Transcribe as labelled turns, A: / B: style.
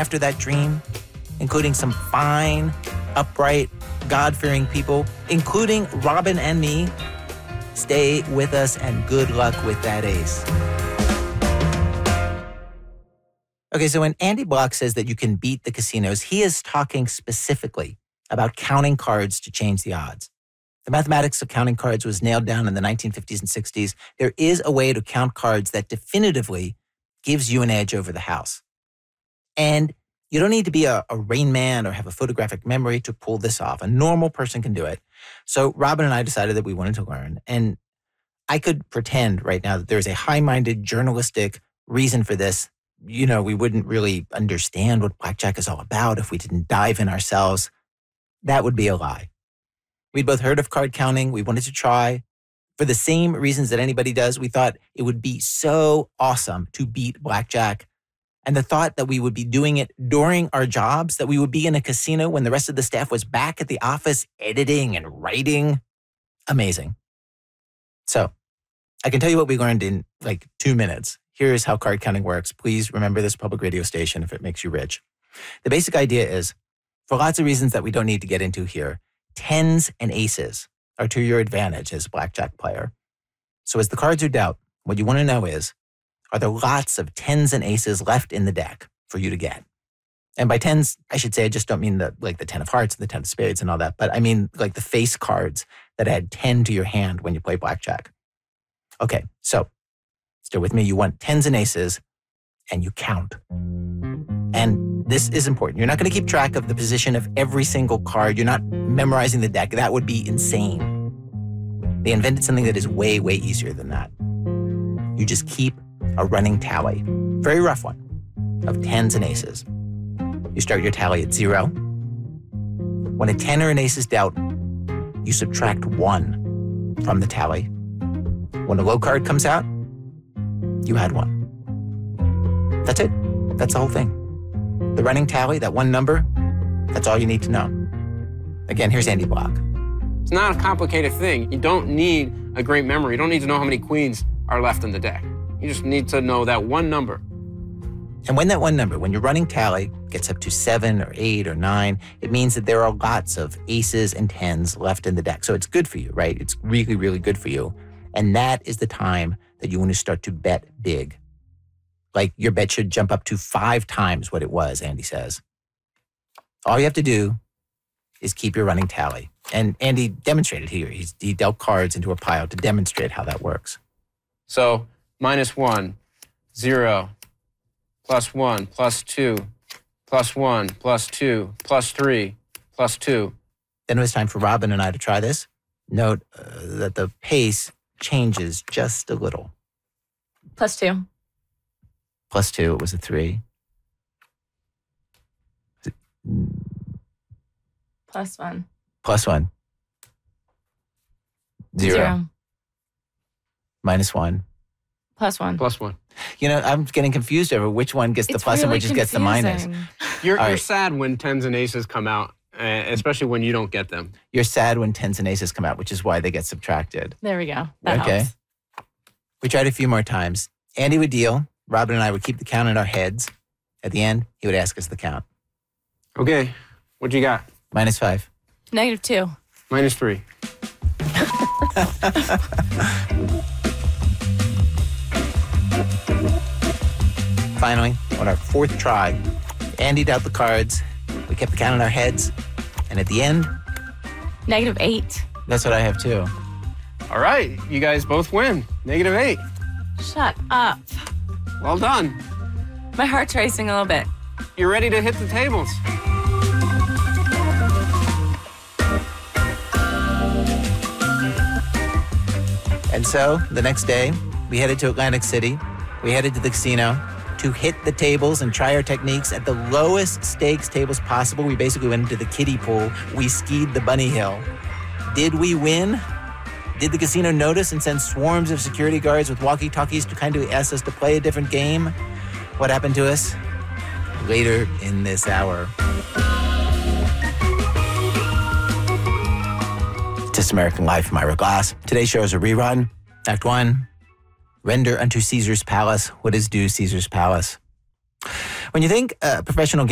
A: after that dream, including some fine, upright, God-fearing people, including Robin and me, stay with us and good luck with that ace. Okay, so when Andy Block says that you can beat the casinos, he is talking specifically about counting cards to change the odds. The mathematics of counting cards was nailed down in the 1950s and 60s. There is a way to count cards that definitively gives you an edge over the house. And you don't need to be a Rain Man or have a photographic memory to pull this off. A normal person can do it. So Robin and I decided that we wanted to learn. And I could pretend right now that there's a high-minded journalistic reason for this. You know, we wouldn't really understand what blackjack is all about if we didn't dive in ourselves. That would be a lie. We'd both heard of card counting. We wanted to try. For the same reasons that anybody does, we thought it would be so awesome to beat blackjack. And the thought that we would be doing it during our jobs, that we would be in a casino when the rest of the staff was back at the office editing and writing. Amazing. So I can tell you what we learned in like 2 minutes. Here's how card counting works. Please remember this public radio station if it makes you rich. The basic idea is, for lots of reasons that we don't need to get into here, tens and aces are to your advantage as a blackjack player. So as the cards are dealt, what you want to know is, are there lots of tens and aces left in the deck for you to get? And by tens, I should say, I just don't mean the 10 of hearts and the 10 of spades and all that, but I mean like the face cards that add 10 to your hand when you play blackjack. Okay, so still with me, you want tens and aces and you count. And this is important. You're not going to keep track of the position of every single card. You're not memorizing the deck. That would be insane. They invented something that is way, way easier than that. You just keep a running tally, very rough one, of tens and aces. You start your tally at 0. When a 10 or an ace is dealt, you subtract 1 from the tally. When a low card comes out, you had 1. That's it. That's the whole thing. The running tally, that one number, that's all you need to know. Again, here's Andy Block.
B: It's not a complicated thing. You don't need a great memory. You don't need to know how many queens are left in the deck. You just need to know that one number.
A: And when that one number, when your running tally gets up to 7 or 8 or 9, it means that there are lots of aces and tens left in the deck. So it's good for you, right? It's really, really good for you. And that is the time that you want to start to bet big. Like your bet should jump up to 5 times what it was, Andy says. All you have to do is keep your running tally. And Andy demonstrated here. He dealt cards into a pile to demonstrate how that works.
B: So -1, 0, +1, +2, +1, +2, +3, +2.
A: Then it was time for Robin and I to try this. Note that the pace changes just a little.
C: +2.
A: +2, it was a 3.
C: +1.
A: +1. 0. -1.
C: +1.
B: +1.
A: You know, I'm getting confused over which one gets the plus and which gets the minus.
B: You're sad when tens and aces come out, especially when you don't get them.
A: You're sad when tens and aces come out, which is why they get subtracted.
C: There we go. That
A: Okay.
C: helps.
A: We tried a few more times. Andy would deal. Robin and I would keep the count in our heads. At the end, he would ask us the count.
B: Okay, what you got?
A: -5.
C: -2.
B: -3.
A: Finally, on our 4th try, Andy dealt the cards. We kept the count in our heads. And at the end,
C: -8.
A: that's what I have too.
B: All right, you guys both win. -8.
C: Shut up.
B: Well done.
C: My heart's racing a little bit.
B: You're ready to hit the tables.
A: And so, the next day, we headed to Atlantic City. We headed to the casino to hit the tables and try our techniques at the lowest stakes tables possible. We basically went into the kiddie pool. We skied the bunny hill. Did we win? Did the casino notice and send swarms of security guards with walkie-talkies to kind of ask us to play a different game? What happened to us? Later in this hour. This American Life, I'm Ira Glass. Today's show is a rerun. Act 1, render unto Caesar's palace what is due Caesar's palace. When you think professional